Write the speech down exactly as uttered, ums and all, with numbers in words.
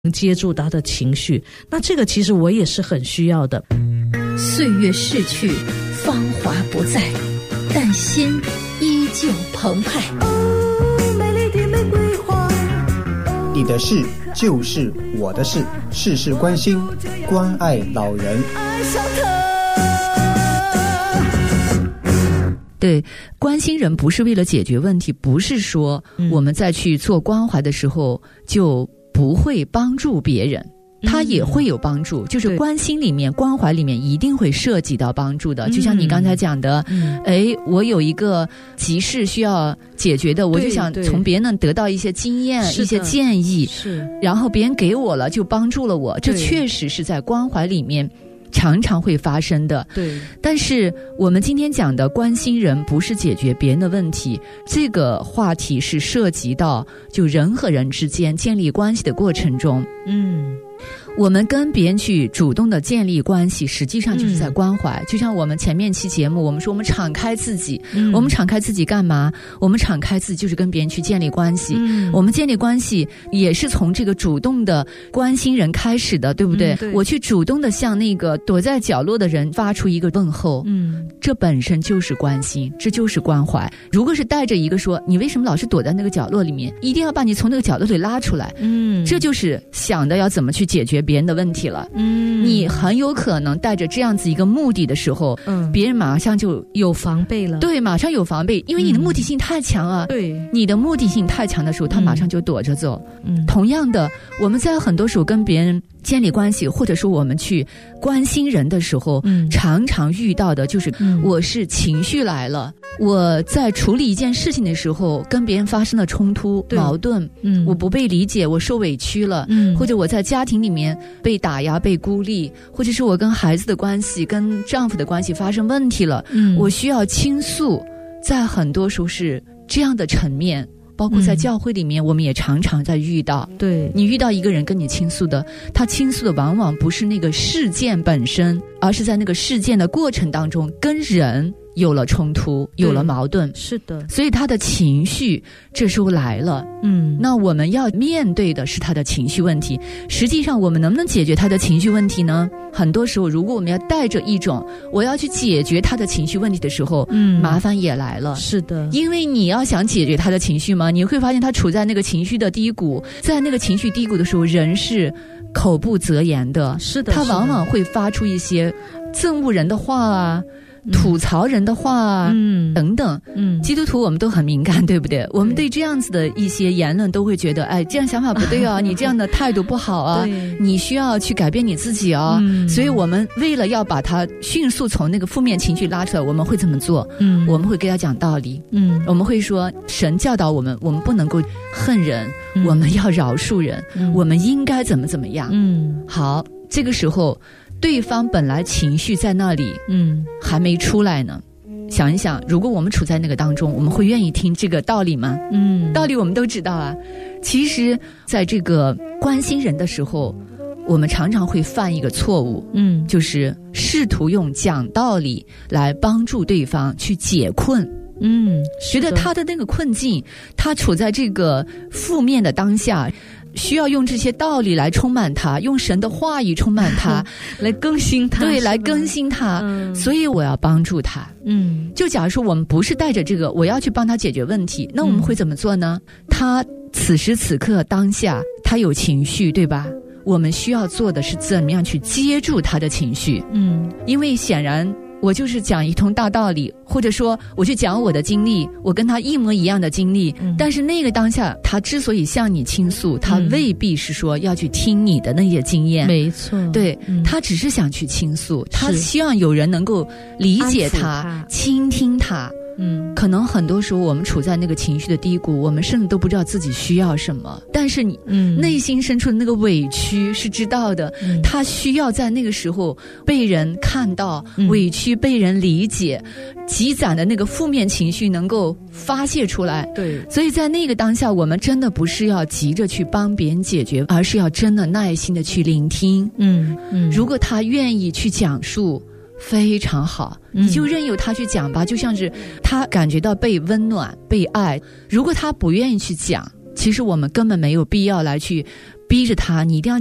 接住他的情绪，那这个其实我也是很需要的。 岁月逝去，芳华不再，但心依旧澎湃。 哦，美丽的玫瑰花。 你的事就是我的事，事事关心，关爱老人。 爱上他。 对，关心人不是为了解决问题，不是说我们在去做关怀的时候就不会帮助别人，他也会有帮助，就是关心里面关怀里面一定会涉及到帮助的。就像你刚才讲的，哎，我有一个急事需要解决的，我就想从别人那得到一些经验一些建议，是，然后别人给我了就帮助了我，这确实是在关怀里面常常会发生的。对，但是我们今天讲的关心人不是解决别人的问题，这个话题是涉及到就人和人之间建立关系的过程中，嗯，我们跟别人去主动的建立关系，实际上就是在关怀。嗯、就像我们前面期节目我们说我们敞开自己、嗯、我们敞开自己干嘛？我们敞开自己就是跟别人去建立关系、嗯、我们建立关系也是从这个主动的关心人开始的，对不对？嗯、对，我去主动的向那个躲在角落的人发出一个问候，嗯，这本身就是关心，这就是关怀。如果是带着一个说你为什么老是躲在那个角落里面，一定要把你从那个角落里拉出来，嗯，这就是想的要怎么去解决别人的问题了。嗯，你很有可能带着这样子一个目的的时候，嗯，别人马上就有防备了。 对，马上有防备，因为你的目的性太强啊。对、嗯，你的目的性太强的时候，他马上就躲着走。嗯，同样的，我们在很多时候跟别人建立关系，或者说我们去关心人的时候，嗯，常常遇到的就是、嗯、我是情绪来了，我在处理一件事情的时候跟别人发生了冲突矛盾，嗯，我不被理解，我受委屈了，嗯，或者我在家庭里面被打压被孤立，或者是我跟孩子的关系跟丈夫的关系发生问题了，嗯，我需要倾诉，在很多时候是这样的层面，包括在教会里面、嗯、我们也常常在遇到。对，你遇到一个人跟你倾诉的，他倾诉的往往不是那个事件本身，而是在那个事件的过程当中跟人有了冲突有了矛盾，是的，所以他的情绪这时候来了，嗯，那我们要面对的是他的情绪问题。实际上我们能不能解决他的情绪问题呢？很多时候如果我们要带着一种我要去解决他的情绪问题的时候，嗯，麻烦也来了。是的，因为你要想解决他的情绪嘛，你会发现他处在那个情绪的低谷，在那个情绪低谷的时候，人是口不择言的，是的，他往往会发出一些憎恶人的话啊，吐槽人的话啊，嗯，等等，嗯，基督徒我们都很敏感，对不对？我们对这样子的一些言论都会觉得，哎，这样想法不对啊，你这样的态度不好啊，你需要去改变你自己啊、嗯。所以我们为了要把他迅速从那个负面情绪拉出来，我们会怎么做？嗯，我们会给他讲道理，嗯，我们会说，神教导我们，我们不能够恨人，嗯、我们要饶恕人、嗯，我们应该怎么怎么样？嗯，好，这个时候。对方本来情绪在那里，嗯，还没出来呢。想一想，如果我们处在那个当中，我们会愿意听这个道理吗？嗯，道理我们都知道啊。其实，在这个关心人的时候，我们常常会犯一个错误，嗯，就是试图用讲道理来帮助对方去解困。嗯，觉得他的那个困境，他处在这个负面的当下。需要用这些道理来充满他，用神的话语充满他来更新他， 对，来更新他、嗯、所以我要帮助他。嗯，就假如说我们不是带着这个我要去帮他解决问题，那我们会怎么做呢？嗯、他此时此刻当下他有情绪，对吧？我们需要做的是怎么样去接住他的情绪。嗯，因为显然我就是讲一通大道理，或者说我去讲我的经历，我跟他一模一样的经历、嗯、但是那个当下他之所以向你倾诉，他未必是说要去听你的那些经验，没错，对、嗯、他只是想去倾诉，他希望有人能够理解他，他倾听他。嗯，可能很多时候我们处在那个情绪的低谷，我们甚至都不知道自己需要什么，但是你嗯内心深处的那个委屈是知道的、嗯、他需要在那个时候被人看到、嗯、委屈被人理解，积攒的那个负面情绪能够发泄出来。对，所以在那个当下我们真的不是要急着去帮别人解决，而是要真的耐心的去聆听。嗯嗯，如果他愿意去讲述非常好，你就任由他去讲吧、嗯、就像是他感觉到被温暖被爱。如果他不愿意去讲，其实我们根本没有必要来去逼着他，你一定要